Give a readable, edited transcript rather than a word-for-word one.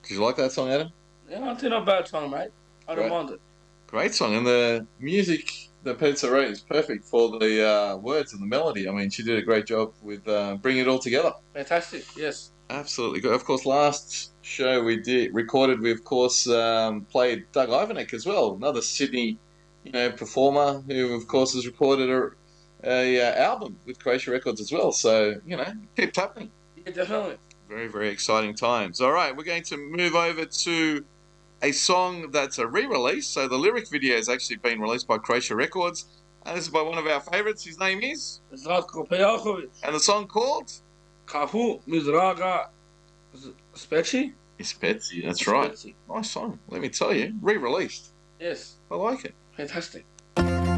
Did you like that song, Adam? Yeah, I think not bad song, mate. I don't Great, mind it. great song, and the music that Pizza wrote is perfect for the words and the melody. I mean, she did a great job with bringing it all together. Fantastic. Yes. Absolutely good. Of course, last show we did recorded, we of course played Doug Ivanek as well, another Sydney, performer who of course has recorded a album with Croatia Records as well. So keep happening. Yeah, definitely. Very, very exciting times. All right, we're going to move over to a song that's a re-release. So the lyric video has actually been released by Croatia Records, and this is by one of our favourites. His name is, Zlatko Pejakovic. and the song called Kafu Mizraga Speci. Ispezi. That's right. Speci. Nice song. Let me tell you, re-released. Yes. I like it. Fantastic.